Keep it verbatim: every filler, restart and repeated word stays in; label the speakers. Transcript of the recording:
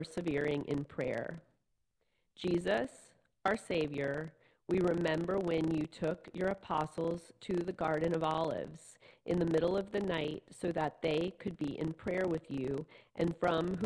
Speaker 1: persevering in prayer. Jesus, our Savior, we remember when you took your apostles to the Garden of Olives in the middle of the night so that they could be in prayer with you, and from